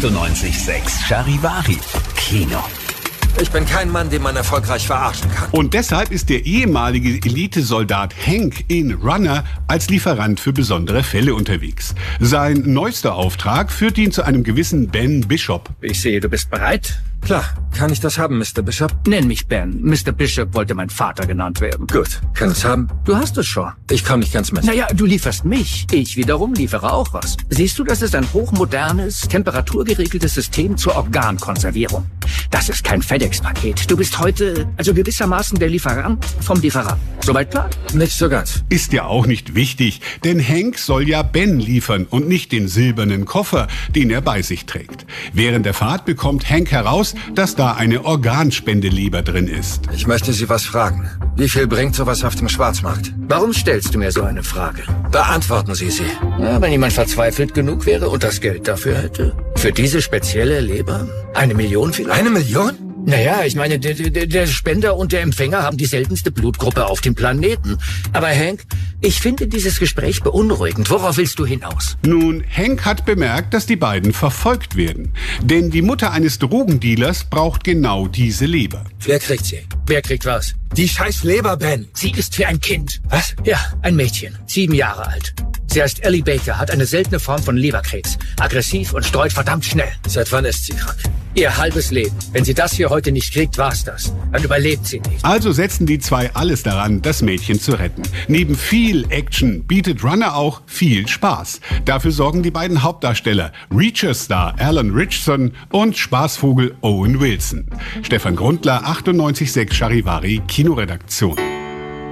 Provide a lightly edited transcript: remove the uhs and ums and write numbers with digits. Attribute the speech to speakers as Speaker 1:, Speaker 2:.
Speaker 1: 98,6 Charivari Kino.
Speaker 2: Ich bin kein Mann, den man erfolgreich verarschen kann.
Speaker 3: Und deshalb ist der ehemalige Elitesoldat Hank in Runner als Lieferant für besondere Fälle unterwegs. Sein neuester Auftrag führt ihn zu einem gewissen Ben Bishop.
Speaker 4: Ich sehe, du bist bereit?
Speaker 2: Klar, kann ich das haben, Mr. Bishop?
Speaker 4: Nenn mich Ben. Mr. Bishop wollte mein Vater genannt werden.
Speaker 2: Gut, kann es haben?
Speaker 4: Du hast es schon.
Speaker 2: Ich komme nicht ganz mit.
Speaker 4: Naja, du lieferst mich. Ich wiederum liefere auch was. Siehst du, das ist ein hochmodernes, temperaturgeregeltes System zur Organkonservierung. Das ist kein FedEx-Paket. Du bist heute also gewissermaßen der Lieferant vom Lieferanten. Soweit klar?
Speaker 2: Nicht so ganz.
Speaker 3: Ist ja auch nicht wichtig, denn Hank soll ja Ben liefern und nicht den silbernen Koffer, den er bei sich trägt. Während der Fahrt bekommt Hank heraus, dass da eine Organspendeleber drin ist.
Speaker 2: Ich möchte Sie was fragen. Wie viel bringt sowas auf dem Schwarzmarkt?
Speaker 4: Warum stellst du mir so eine Frage?
Speaker 2: Beantworten Sie sie.
Speaker 4: Ja, wenn jemand verzweifelt genug wäre und das Geld dafür hätte. Für diese spezielle Leber? 1 Million vielleicht?
Speaker 2: 1 Million?
Speaker 4: Naja, ich meine, der Spender und der Empfänger haben die seltenste Blutgruppe auf dem Planeten. Aber Hank, ich finde dieses Gespräch beunruhigend. Worauf willst du hinaus?
Speaker 3: Nun, Hank hat bemerkt, dass die beiden verfolgt werden. Denn die Mutter eines Drogendealers braucht genau diese Leber.
Speaker 2: Wer kriegt sie?
Speaker 4: Wer kriegt was?
Speaker 2: Die scheiß Leber, Ben.
Speaker 4: Sie ist wie ein Kind.
Speaker 2: Was?
Speaker 4: Ja, ein Mädchen, 7 Jahre alt. Sie heißt Ellie Baker, hat eine seltene Form von Leberkrebs. Aggressiv und streut verdammt schnell.
Speaker 2: Seit wann ist sie krank?
Speaker 4: Ihr halbes Leben. Wenn sie das hier heute nicht kriegt, war's das. Dann überlebt sie nicht.
Speaker 3: Also setzen die zwei alles daran, das Mädchen zu retten. Neben viel Action bietet Runner auch viel Spaß. Dafür sorgen die beiden Hauptdarsteller, Reacher-Star Alan Ritchson und Spaßvogel Owen Wilson. Stefan Grundler, 98,6 Charivari Kinoredaktion.